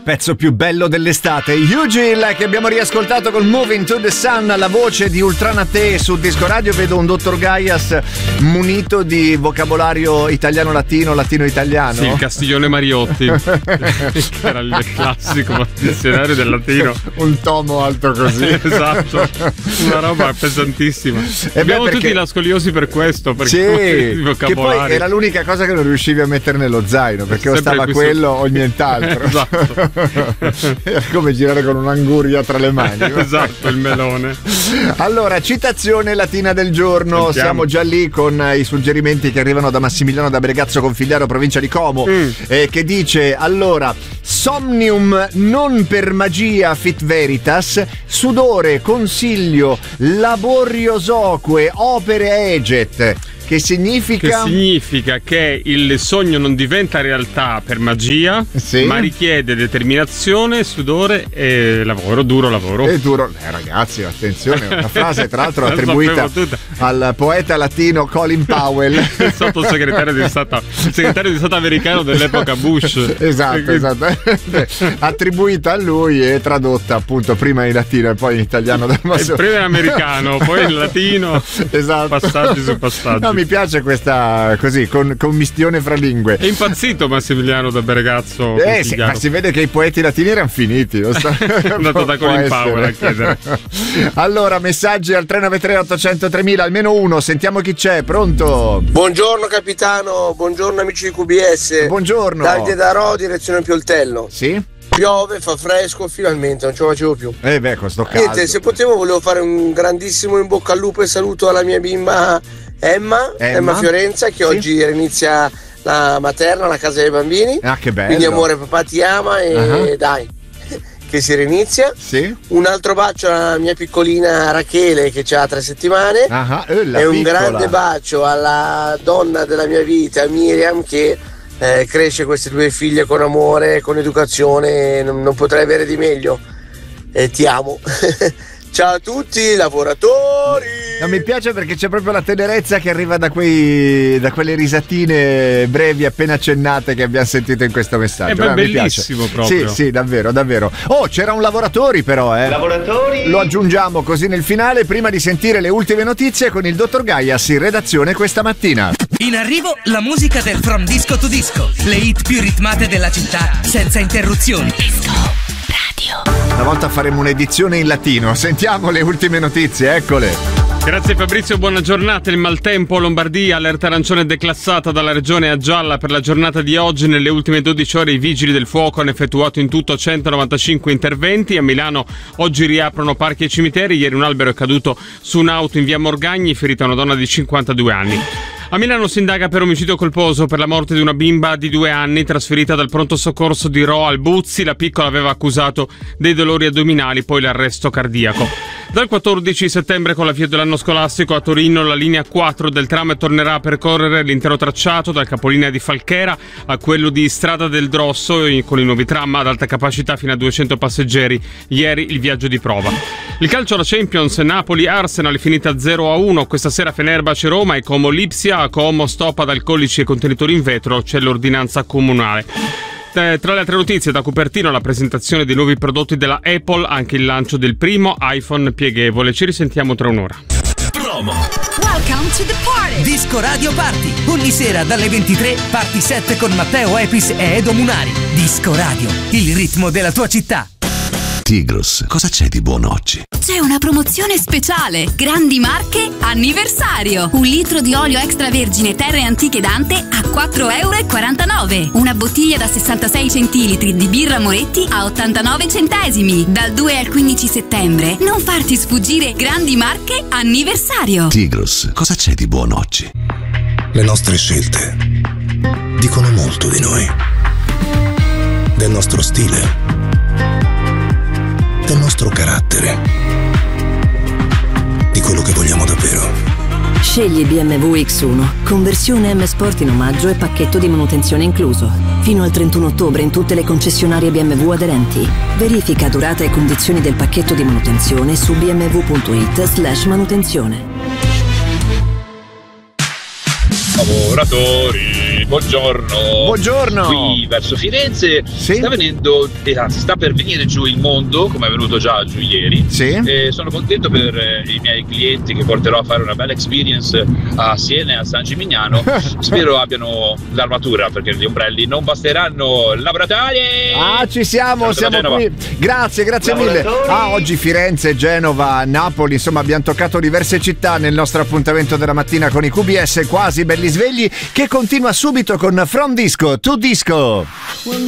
pezzo più bello dell'estate, Eugene, che abbiamo riascoltato con Moving to the Sun, la voce di Ultranate su Disco Radio. Vedo un dottor Gaias munito di vocabolario italiano-latino, latino-italiano. Sì, il Castiglione Mariotti, che era il classico dizionario del latino. Un tomo alto così. Esatto, una roba pesantissima. Abbiamo tutti la scoliosi per questo, perché sì, che poi era l'unica cosa che non riuscivi a mettere nello zaino, perché o stava quello o nient'altro. Esatto. Era come girare con un'anguria tra le mani. Esatto, il melone. Allora, citazione latina del giorno. Sentiamo. Siamo già lì con i suggerimenti che arrivano da Massimiliano da Bregazzo Configliaro, provincia di Como, che dice: allora, somnium non per magia fit veritas, sudore, consiglio, laboriosoque, opere eget. Che significa? Che significa che il sogno non diventa realtà per magia, sì, ma richiede determinazione, sudore e lavoro, duro lavoro. E duro. Ragazzi, attenzione, una frase tra l'altro attribuita al poeta latino Colin Powell, il sottosegretario di Stato, segretario di Stato americano dell'epoca Bush. Esatto. Attribuita a lui e tradotta appunto prima in latino e poi in italiano. Prima in americano, poi in latino. Esatto. Passaggi su passaggi. No, mi piace questa così commistione fra lingue. È impazzito Massimiliano da Bregazzo. Sì, ma si vede che i poeti latini erano finiti. Lo so. È andato da Colin Powell a chiedere. Allora, messaggi al 393 800 3000, almeno uno. Sentiamo chi c'è. Pronto? Buongiorno capitano, buongiorno amici di QBS. Buongiorno. Davide Darò, direzione Pioltello. Sì? Piove, fa fresco, finalmente, non ce la facevo più. Con sto caldo. Niente, se potevo volevo fare un grandissimo in bocca al lupo e saluto alla mia bimba Emma Fiorenza, che oggi inizia la materna, la casa dei bambini. Ah, che bello. Quindi amore, papà ti ama e dai, che si rinizia. Sì. Un altro bacio alla mia piccolina Rachele che ha 3 settimane. E un grande bacio alla donna della mia vita, Miriam, che cresce queste 2 figlie con amore, con educazione, non potrei avere di meglio. Ti amo. Ciao a tutti lavoratori. No, mi piace perché c'è proprio la tenerezza che arriva da quelle risatine brevi appena accennate che abbiamo sentito in questo messaggio. È bellissimo proprio. Sì, davvero. Oh, c'era un lavoratori però, Lavoratori. Lo aggiungiamo così nel finale, prima di sentire le ultime notizie con il dottor Gaias in redazione questa mattina. In arrivo la musica del From Disco to Disco, le hit più ritmate della città senza interruzioni. Disco Radio. Una volta faremo un'edizione in latino. Sentiamo le ultime notizie, eccole. Grazie Fabrizio, buona giornata. Il maltempo Lombardia, allerta arancione declassata dalla regione a gialla per la giornata di oggi. Nelle ultime 12 ore i vigili del fuoco hanno effettuato in tutto 195 interventi. A Milano oggi riaprono parchi e cimiteri. Ieri un albero è caduto su un'auto in via Morgagni, ferita una donna di 52 anni. A Milano si indaga per omicidio colposo per la morte di una bimba di 2 anni trasferita dal pronto soccorso di Ro al Buzzi. La piccola aveva accusato dei dolori addominali, poi l'arresto cardiaco. Dal 14 settembre, con l'avvio dell'anno scolastico, a Torino la linea 4 del tram tornerà a percorrere l'intero tracciato dal capolinea di Falchera a quello di Strada del Drosso, con i nuovi tram ad alta capacità fino a 200 passeggeri. Ieri il viaggio di prova. Il calcio alla Champions, Napoli-Arsenal è finita 0-1. Questa sera Fenerbahce-Roma e Como-Lipsia. A Como stop ad alcolici e contenitori in vetro, c'è l'ordinanza comunale. Tra le altre notizie da Cupertino, la presentazione dei nuovi prodotti della Apple, anche il lancio del primo iPhone pieghevole. Ci risentiamo tra un'ora. Promo. Welcome to the party. Disco Radio Party. Ogni sera dalle 23 party 7 con Matteo Epis e Edo Munari. Disco Radio, il ritmo della tua città. Tigros, cosa c'è di buono oggi? C'è una promozione speciale, Grandi Marche anniversario. 1 litro di olio extravergine Terre Antiche Dante a 4,49 €. Una bottiglia da 66 centilitri di birra Moretti a 89 centesimi. Dal 2 al 15 settembre. Non farti sfuggire Grandi Marche anniversario. Tigros, cosa c'è di buono oggi? Le nostre scelte dicono molto di noi. Del nostro stile. Del nostro carattere, di quello che vogliamo davvero. Scegli BMW X1, conversione M Sport in omaggio e pacchetto di manutenzione incluso. Fino al 31 ottobre in tutte le concessionarie BMW aderenti. Verifica durata e condizioni del pacchetto di manutenzione su bmw.it/manutenzione. Lavoratori. buongiorno. Buongiorno. Qui verso Firenze sta per venire giù il mondo, come è venuto già giù ieri. Sì. Sono contento per i miei clienti che porterò a fare una bella experience a Siena e a San Gimignano. Spero abbiano l'armatura, perché gli ombrelli non basteranno. Lavoratori! Ci siamo qui. Grazie mille. Oggi Firenze, Genova, Napoli, insomma abbiamo toccato diverse città nel nostro appuntamento della mattina con i QBS, quasi belli svegli, che continua subito con From Disco to Disco.